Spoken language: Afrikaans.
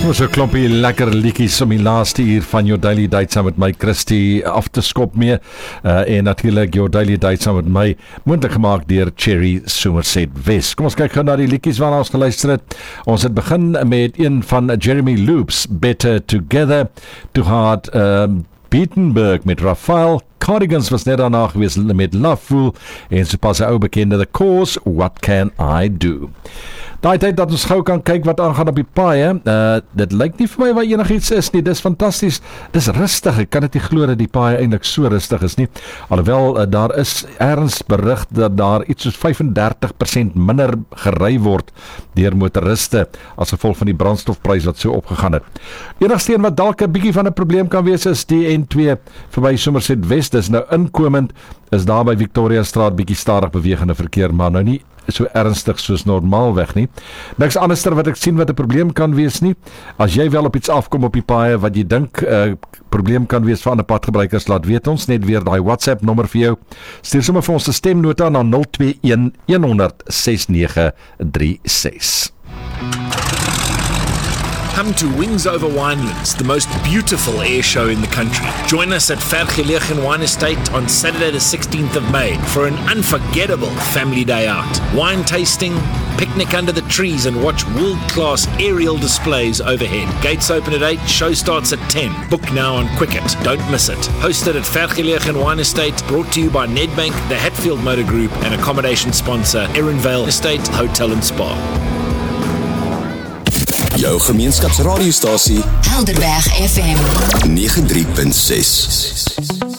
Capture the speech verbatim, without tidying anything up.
Maar so 'n klompie lekker liedjies om die laaste uur van jou Daily Date saam met my Christie af te skop mee. Uh, en natuurlik jou Daily Date saam met my moontlik gemaak deur Cherry Somerset West. Kom ons kyk gou na die liedjies waarna ons geluister het. Ons het begin met een van Jeremy Loops, Better Together, Too Hard, um, Beatenberg met Raphael, Cardigans was net daarna gewees met Love Fool en so pas 'n ou bekende The Cause, What Can I Do. Daai tyd dat ons gou kan kyk wat aangaan op die paaie, uh, dit lyk nie vir my wat enigiets is nie, dis fantasties, dis rustig, ek kan dit nie glo dat die paaie eintlik so rustig is nie, alhoewel uh, daar is erns berig dat daar iets soos vyfendertig persent minder gery word deur motoriste as gevolg van die brandstofprys wat so opgegaan het. Enigste een wat dalk 'n bietjie van 'n probleem kan wees is die N twee verby Somerset West, dis nou inkomend, is daar by Victoria Straat bietjie stadig bewegende verkeer, maar nou nie so ernstig soos normaalweg nie. Niks anderster wat ek sien wat 'n probleem kan wees nie. As jy wel op iets afkom op die paaie wat jy dink 'n uh, probleem kan wees vir ander padgebruikers, laat weet ons, net weer daai WhatsApp nommer vir jou. Stuur sommer vir ons 'n stemnota na nul twee een een honderd ses nege drie ses. Come to Wings Over Winelands, the most beautiful air show in the country. Join us at Vergelegen Wine Estate on Saturday the sixteenth of May for an unforgettable family day out. Wine tasting, picnic under the trees and watch world-class aerial displays overhead. Gates open at eight, show starts at ten. Book now on Quicket, don't miss it. Hosted at Vergelegen Wine Estate, brought to you by Nedbank, the Hatfield Motor Group and accommodation sponsor Erinvale Estate Hotel and Spa. Jou gemeenskapsradiostasie Helderberg F M nege drie punt ses.